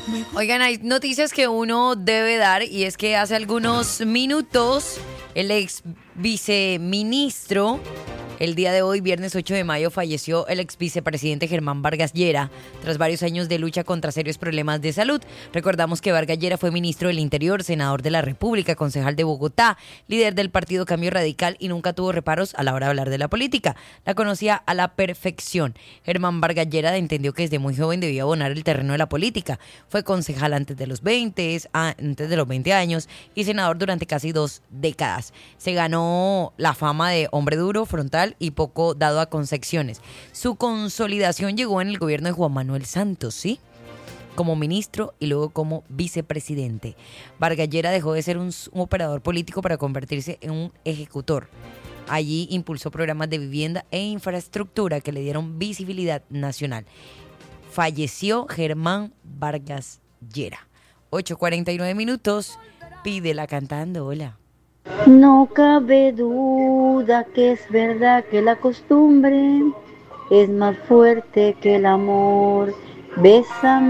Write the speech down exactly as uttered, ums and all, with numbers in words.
Oigan, hay noticias que uno debe dar y es que hace algunos minutos el ex viceministro, el día de hoy, viernes ocho de mayo, falleció el ex vicepresidente Germán Vargas Llera tras varios años de lucha contra serios problemas de salud. Recordamos que Vargas Llera fue ministro del Interior, senador de la República, concejal de Bogotá, líder del partido Cambio Radical y nunca tuvo reparos a la hora de hablar de la política. La conocía a la perfección. Germán Vargas Llera entendió que desde muy joven debía abonar el terreno de la política. Fue concejal antes de los veinte, antes de los veinte años y senador durante casi dos décadas. Se ganó la fama de hombre duro, frontal y poco dado a concesiones. Su consolidación llegó en el gobierno de Juan Manuel Santos, ¿sí? Como ministro y luego como vicepresidente. Vargas Llera dejó de ser un, un operador político para convertirse en un ejecutor. Allí impulsó programas de vivienda e infraestructura que le dieron visibilidad nacional. Falleció Germán Vargas Llera. ocho cuarenta y nueve minutos. Pídela cantando, hola. No cabe duda que es verdad que la costumbre es más fuerte que el amor. Bésame.